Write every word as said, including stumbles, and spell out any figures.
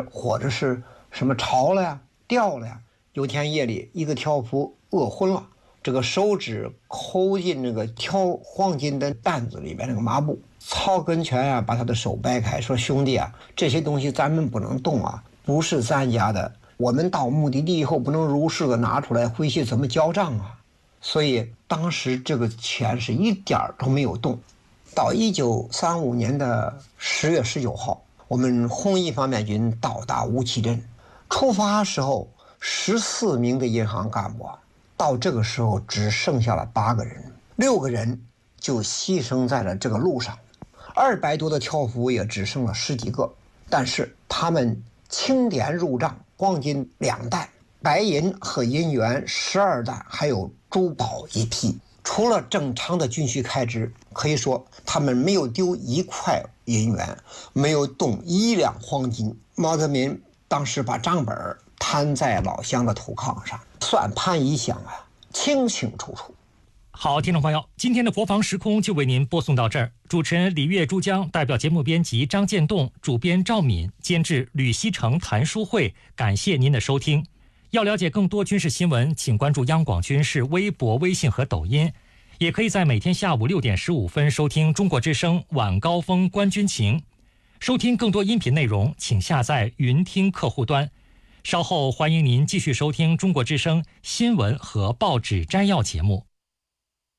或者是什么潮了呀、掉了呀。有天夜里，一个挑夫饿昏了，这个手指抠进这个挑黄金的担子里边那个麻布，曹根全啊把他的手掰开，说：“兄弟啊，这些东西咱们不能动啊，不是咱家的。我们到目的地以后不能如实的拿出来，回去怎么交账啊？”所以当时这个钱是一点儿都没有动。到一九三五年的十月十九号，我们红一方面军到达乌旗镇，出发时候十四名的银行干部，到这个时候只剩下了八个人，六个人就牺牲在了这个路上，二百多的挑夫也只剩了十几个。但是他们清点入账，黄金两担，白银和银元十二担，还有珠宝一批。除了正常的军需开支，可以说他们没有丢一块银元，没有动一两黄金。毛泽民当时把账本摊在老乡的土炕上，算盘一响啊，清清楚楚。 好，听众朋友，今天的国防时空就为您播送到这儿。主持人李月、珠江，代表节目编辑张建栋，主编赵敏，监制吕锡成、谭书慧，感谢您的收听。要了解更多军事新闻，请关注央广军事微博、微信和抖音，也可以在每天下午六点十五分收听中国之声晚高峰观军情。收听更多音频内容，请下载云听客户端。稍后欢迎您继续收听中国之声新闻和报纸摘要节目。